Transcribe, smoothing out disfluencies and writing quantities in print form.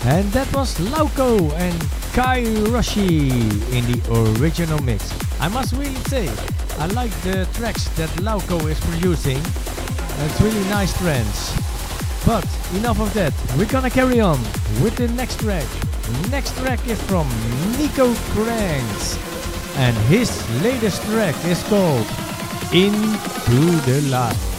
And that was Lauko and Kai Roshi in the original mix. I must really say, I like the tracks that Lauko is producing. It's really nice trance. But enough of that. We're gonna carry on with the next track. Next track is from Nico Cranks. And his latest track is called Into the Light.